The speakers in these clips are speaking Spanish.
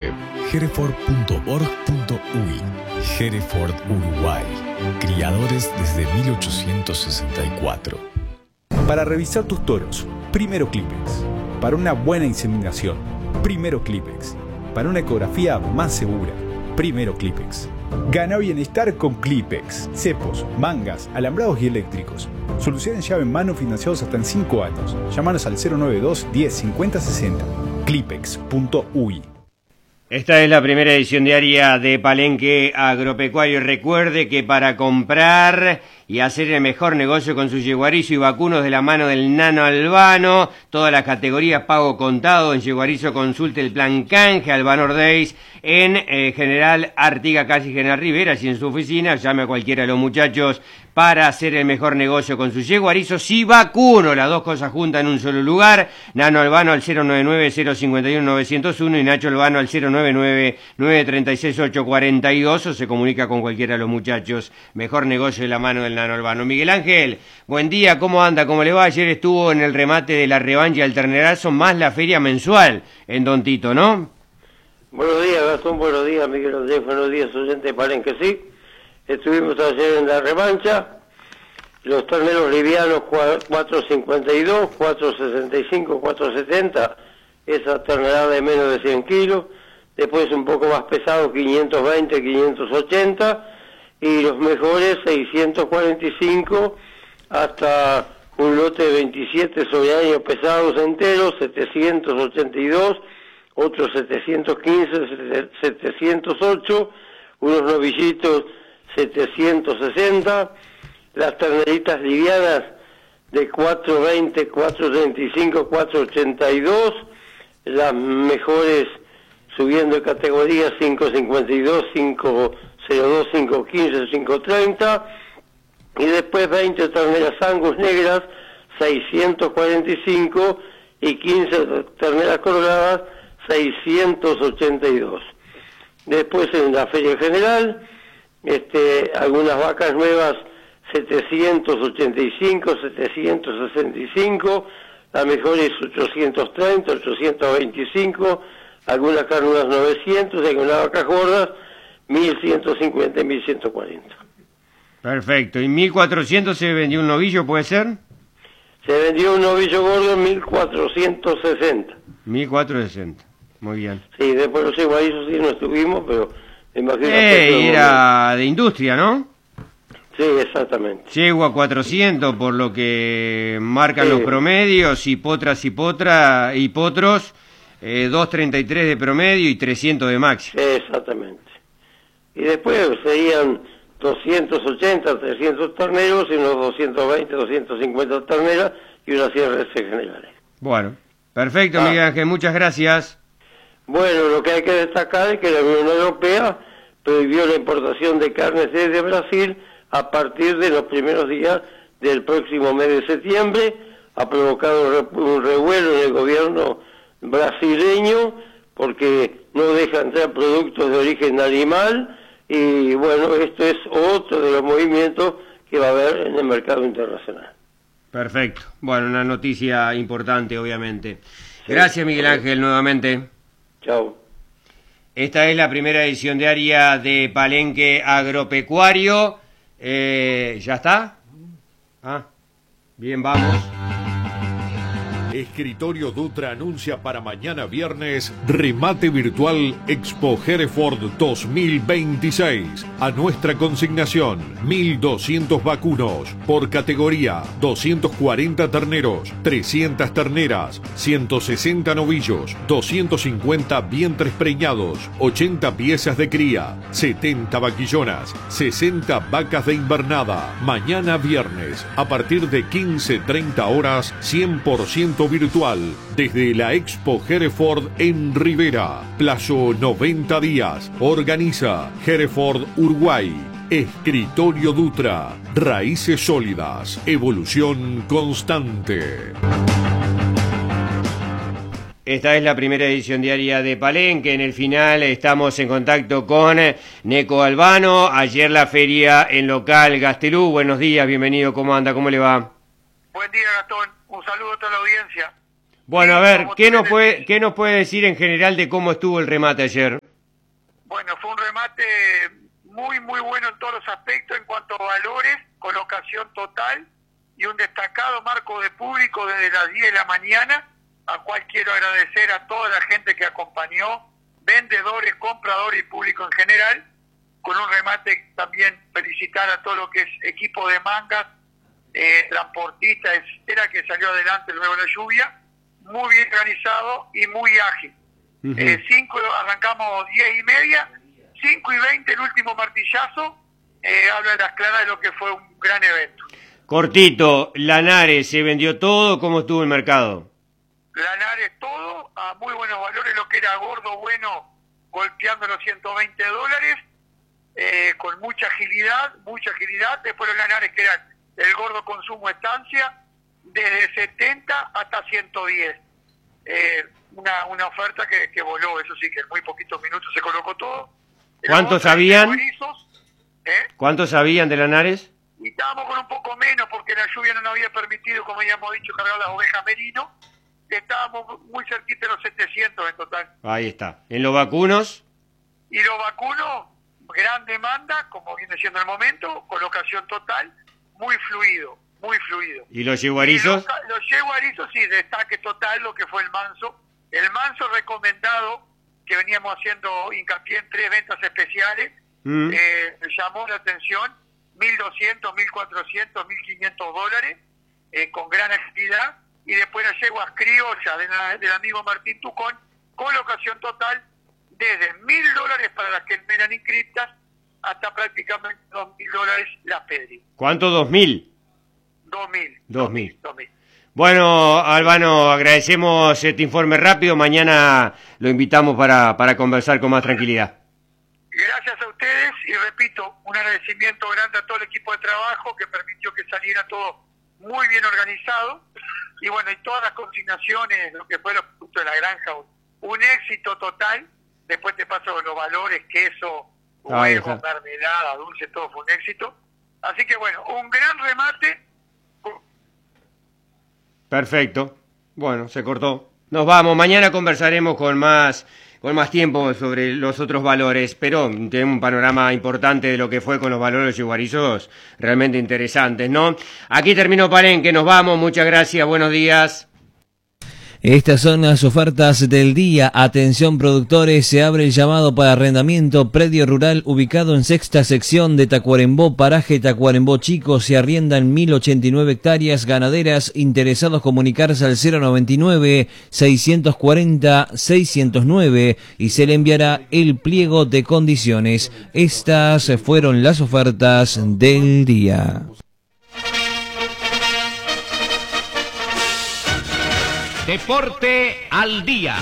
web hereford.org.uy. Hereford, Uruguay. Criadores desde 1864. Para revisar tus toros, primero Clipex. Para una buena inseminación, primero Clipex. Para una ecografía más segura, primero Clipex. Gana bienestar con Clipex. Cepos, mangas, alambrados y eléctricos. Solución en llave en mano financiados hasta en 5 años. Llámanos al 092 10 50 60. Clipex.uy. Esta es la primera edición diaria de Palenque Agropecuario. Recuerde que para comprar y hacer el mejor negocio con su yeguarizo y vacunos de la mano del Nano Albano, todas las categorías pago contado. En yeguarizo consulte el plan canje Albanor Days en General Artiga, casi General Rivera, y en su oficina llame a cualquiera de los muchachos para hacer el mejor negocio con sus yeguarizos y vacuno, las dos cosas juntas en un solo lugar. Nano Albano al 099-051-901 y Nacho Albano al 099-936-842, o se comunica con cualquiera de los muchachos. Mejor negocio de la mano del Nano Albano. Miguel Ángel, buen día, ¿cómo anda? ¿Cómo le va? Ayer estuvo en el remate de la revancha del ternerazo, más la feria mensual en Don Tito, ¿no? Buenos días, Gastón, buenos días, Miguel Andrés, buenos días, oyente Palenque, sí. Estuvimos ayer en la revancha, los terneros livianos 4.52, 4.65, 4.70, esa ternera de menos de 100 kilos, después un poco más pesado, 520, 580, y los mejores 645 hasta un lote de 27 sobre años pesados enteros, 782, otros 715, 708, unos novillitos 760, las terneritas livianas de 420, 435, 482, las mejores subiendo de categoría 552, 502, 515, 530, y después 20 terneras Angus negras 645 y 15 terneras colgadas 682. Después en la feria general, algunas vacas nuevas 785, 765, la mejor es 830, 825, algunas carnudas 900 y algunas vacas gordas 1150, 1140. Perfecto, ¿y 1400 se vendió un novillo, puede ser? Se vendió un novillo gordo en 1460. 1460, muy bien. Sí, después los yeguarizos sí no estuvimos, pero me imagino... Era de industria, ¿no? Sí, exactamente. Yegua 400, por lo que marcan los promedios, y potros 233 de promedio y 300 de máximo. Exactamente. Y después serían 280, 300 terneros y unos 220, 250 terneras y unas 100 reses generales. Bueno, perfecto, Miguel Ángel, muchas gracias. Bueno, lo que hay que destacar es que la Unión Europea prohibió la importación de carnes desde Brasil a partir de los primeros días del próximo mes de septiembre. Ha provocado un revuelo en el gobierno brasileño porque no deja entrar productos de origen animal, y bueno, esto es otro de los movimientos que va a haber en el mercado internacional. Perfecto, bueno, una noticia importante, obviamente. Gracias, Miguel Ángel, nuevamente. Chao. Esta es la primera edición diaria de Palenque Agropecuario. ¿Ya está? Bien, vamos. Escritorio Dutra anuncia para mañana viernes remate virtual Expo Hereford 2026. A nuestra consignación, 1.200 vacunos por categoría, 240 terneros, 300 terneras, 160 novillos, 250 vientres preñados, 80 piezas de cría, 70 vaquillonas, 60 vacas de invernada. Mañana viernes, a partir de 15:30 horas, 100% virtual desde la Expo Hereford en Rivera. Plazo 90 días. Organiza Hereford Uruguay. Escritorio Dutra. Raíces sólidas. Evolución constante. Esta es la primera edición diaria de Palenque. En el final estamos en contacto con Neco Albano. Ayer la feria en local Gastelú. Buenos días, bienvenido. ¿Cómo anda? ¿Cómo le va? Buen día, Gastón. Un saludo a toda la audiencia. Bueno, a ver, ¿qué nos puede decir en general de cómo estuvo el remate ayer? remate muy bueno en todos los aspectos en cuanto a valores, colocación total y un destacado marco de público desde las 10 de la mañana, a cual quiero agradecer a toda la gente que acompañó, vendedores, compradores y público en general. Con un remate también felicitar a todo lo que es equipo de mangas, transportista, etcétera, que salió adelante luego de la lluvia, muy bien organizado y muy ágil. 5 arrancamos 10:30, 5:20 el último martillazo, habla de las claras de lo que fue un gran evento. Cortito, Lanares, ¿se vendió todo? ¿Cómo estuvo el mercado? Lanares todo, a muy buenos valores, lo que era gordo bueno, golpeando los $120, con mucha agilidad, después los Lanares que eran el gordo consumo estancia, desde 70 hasta 110. Una oferta que voló, eso sí, que en muy poquitos minutos se colocó todo. ¿Cuántos habían? ¿Cuántos habían de Lanares? Y estábamos con un poco menos porque la lluvia no nos había permitido, como habíamos dicho, cargar las ovejas merino. Estábamos muy cerquita de los 700 en total. Ahí está. ¿En los vacunos? Y los vacunos, gran demanda, como viene siendo el momento, colocación total, muy fluido. ¿Y los yeguarizos? Los yeguarizos sí, destaque total lo que fue el manso. El manso recomendado, que veníamos haciendo hincapié en 3 ventas especiales, llamó la atención, $1.200, $1.400, $1.500, con gran actividad. Y después las yeguas criollas del amigo Martín Tucón, colocación total desde $1.000 para las que eran inscriptas hasta prácticamente $2.000 las Pedri. ¿Cuánto? ¿2.000? 2.000. Bueno, Albano, agradecemos este informe rápido. Mañana lo invitamos para conversar con más tranquilidad. Gracias a ustedes y repito, un agradecimiento grande a todo el equipo de trabajo que permitió que saliera todo muy bien organizado. Y bueno, y todas las consignaciones, lo que fue los productos de la granja, un éxito total. Después te paso los valores, queso, huevo, mermelada, dulce, todo fue un éxito. Así que bueno, un gran remate. Perfecto. Bueno, se cortó. Nos vamos. Mañana conversaremos con más tiempo sobre los otros valores, pero tenemos un panorama importante de lo que fue con los valores yeguarizos realmente interesantes, ¿no? Aquí terminó Palenque, nos vamos, muchas gracias, buenos días. Estas son las ofertas del día. Atención productores, se abre el llamado para arrendamiento. Predio rural ubicado en sexta sección de Tacuarembó, paraje Tacuarembó Chico. Se arriendan 1.089 hectáreas ganaderas. Interesados comunicarse al 099-640-609 y se le enviará el pliego de condiciones. Estas fueron las ofertas del día. Deporte al día.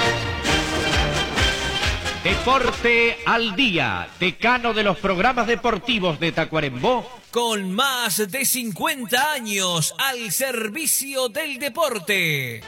Deporte al día, decano de los programas deportivos de Tacuarembó. Con más de 50 años al servicio del deporte.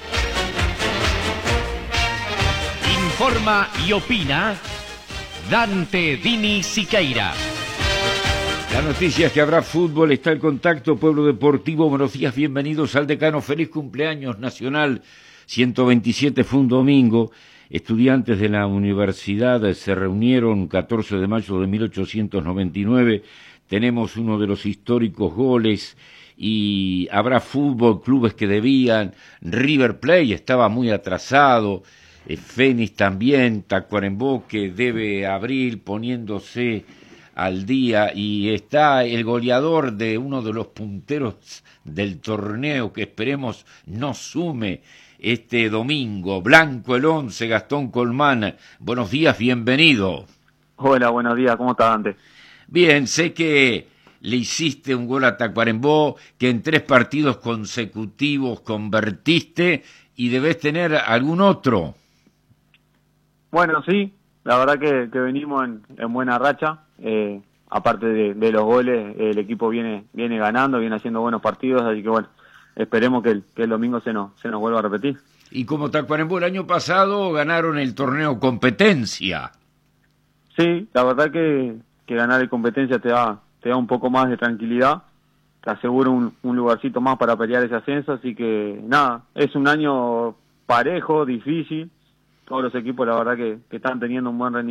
Informa y opina Dante Dini Siqueira. La noticia es que habrá fútbol, está el contacto Pueblo Deportivo. Buenos días, bienvenidos al decano. Feliz cumpleaños nacional. 127 fue un domingo. Estudiantes de la universidad se reunieron 14 de mayo de 1899. Tenemos uno de los históricos goles y habrá fútbol, clubes que debían. River Plate estaba muy atrasado. Fénix también, Tacuarembó que debe abrir poniéndose al día, y está el goleador de uno de los punteros del torneo que esperemos no sume este domingo, Blanco el 11, Gastón Colmán. Buenos días, bienvenido. Hola, buenos días, ¿cómo está Dante? Bien, sé que le hiciste un gol a Tacuarembó, que en 3 partidos consecutivos convertiste y debes tener algún otro. Bueno, sí, la verdad que venimos en buena racha. Aparte de los goles, el equipo viene ganando, viene haciendo buenos partidos, así que bueno, esperemos que el domingo se nos vuelva a repetir. Y como Tacuarembó el año pasado ganaron el torneo competencia. Sí, la verdad que ganar el competencia te da un poco más de tranquilidad, te asegura un lugarcito más para pelear ese ascenso, así que nada, es un año parejo, difícil. Todos los equipos la verdad que están teniendo un buen rendimiento.